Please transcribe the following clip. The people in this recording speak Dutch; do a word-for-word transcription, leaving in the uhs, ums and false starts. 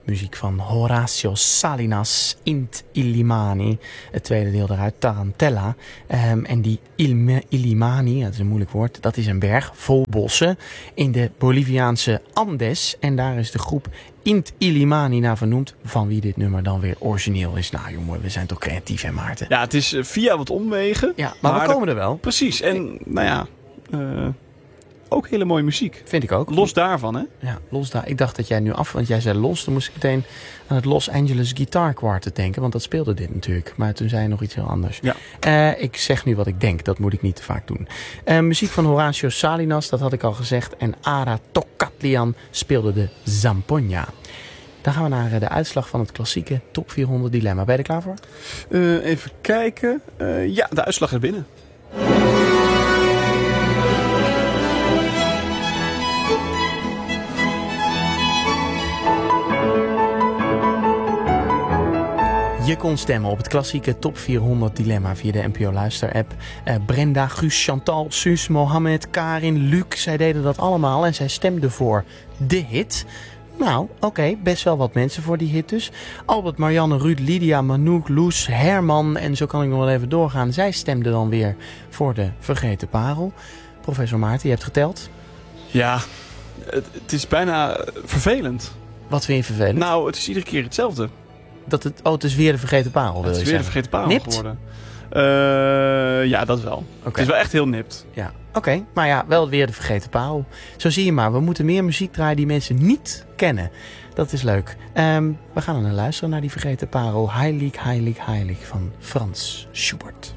muziek van Horacio Salinas, Int Illimani. Het tweede deel daaruit, Tarantella. Um, en die Ilme, Illimani, dat is een moeilijk woord, dat is een berg vol bossen in de Boliviaanse Andes. En daar is de groep Int Illimani naar vernoemd, van wie dit nummer dan weer origineel is. Nou jongen, we zijn toch creatief, hè Maarten? Ja, het is via wat omwegen. Ja, maar, maar we komen er wel. Precies, en nou ja... Uh... Ook hele mooie muziek. Vind ik ook. Los daarvan, hè? Ja, los daar. Ik dacht dat jij nu af... Want jij zei los. Dan moest ik meteen aan het Los Angeles Guitar Quartet denken. Want dat speelde dit natuurlijk. Maar toen zei je nog iets heel anders. Ja. Uh, ik zeg nu wat ik denk. Dat moet ik niet te vaak doen. Uh, muziek van Horacio Salinas. Dat had ik al gezegd. En Ara Tocatlian speelde de Zampoña. Dan gaan we naar de uitslag van het klassieke Top vierhonderd Dilemma. Ben je er klaar voor? Uh, even kijken. Uh, ja, de uitslag is binnen. Je kon stemmen op het klassieke Top vierhonderd Dilemma via de N P O Luister-app. Uh, Brenda, Guus, Chantal, Suus, Mohammed, Karin, Luc, zij deden dat allemaal en zij stemden voor de hit. Nou, oké, okay, best wel wat mensen voor die hit dus. Albert, Marianne, Ruud, Lydia, Manouk, Loes, Herman en zo kan ik nog wel even doorgaan. Zij stemden dan weer voor de Vergeten Parel. Professor Maarten, je hebt geteld? Ja, het, het is bijna vervelend. Wat vind je vervelend? Nou, het is iedere keer hetzelfde. Dat het, oh, het is weer de Vergeten Parel. Het is weer zeggen. de Vergeten Parel Nipt? geworden. Uh, ja, dat wel. Okay. Het is wel echt heel nipt. Ja, oké. Okay. Maar ja, wel weer de Vergeten Parel. Zo zie je maar. We moeten meer muziek draaien die mensen niet kennen. Dat is leuk. Um, we gaan dan luisteren naar die Vergeten Parel. Heilig, heilig, heilig van Frans Schubert.